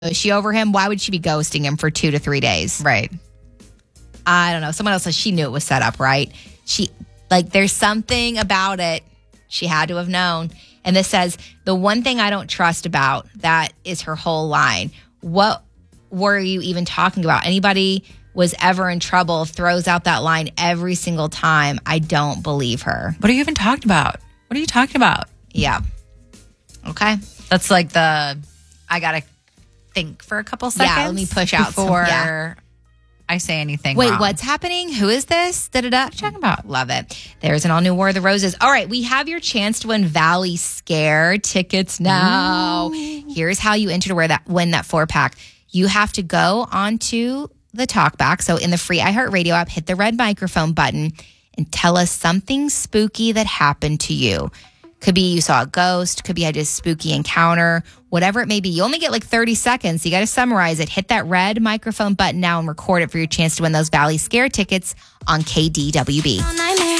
Is she over him? Why would she be ghosting him for 2 to 3 days? Right. I don't know. Someone else says she knew it was set up, right? There's something about it. She had to have known. And this says, the one thing I don't trust about that is her whole line. What were you even talking about? Anybody was ever in trouble throws out that line every single time. I don't believe her. What are you even talking about? What are you talking about? Yeah. Okay. That's like I got to think for a couple seconds. Yeah, let me push out before I say anything. Wait, wrong. what's happening? Who is this? Da-da-da. What are you talking about? Love it. There's an all-new War of the Roses. All right, we have your chance to win Valley Scare tickets now. Ooh. Here's how you enter to win that 4-pack. You have to go onto the TalkBack. So in the free iHeartRadio app, hit the red microphone button and tell us something spooky that happened to you. Could be you saw a ghost. Could be you had a spooky encounter. Whatever it may be. You only get like 30 seconds. You got to summarize it. Hit that red microphone button now and record it for your chance to win those Valley Scare tickets on KDWB.